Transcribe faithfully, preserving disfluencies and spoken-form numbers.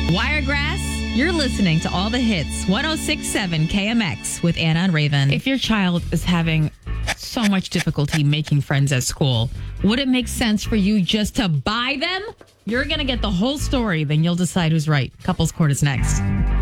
Wiregrass, you're listening to all the hits. one oh six point seven K M X with Anna and Raven. If your child is having so much difficulty making friends at school, would it make sense for you just to buy them? You're going to get the whole story, then you'll decide who's right. Couples Court is next.